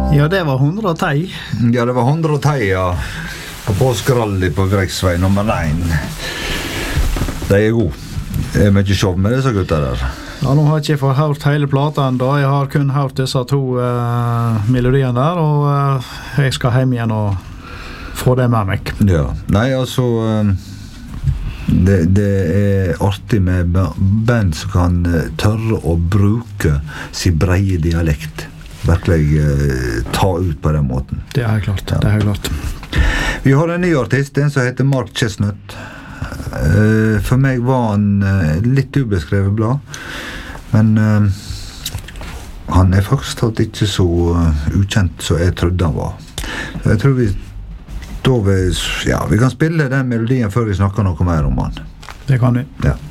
Ja, det var 110. Ja, det var 110, ja. På påskerally på Greksvei nummer 1. De gode. Det mye show med disse gutta der. Ja, nå har jeg ikke fått hørt hele plata enda. Jeg har kun hørt disse 2 melodiene der, og jeg skal hjem igjen og få det med meg. Ja, nei, altså... Det artig med band som kan tørre å bruke sin breie dialekt. Virkelig ta ut på den måten. Det er klart, ja. Det er klart. Vi har en ny artist, en som heter Mark Chestnut. For meg var han litt ubeskrevet blad, men han faktisk ikke så ukjent som jeg trodde han var. Så jeg tror vi kan spille den melodien før vi snakker noe mer om han. Det kan vi. Ja.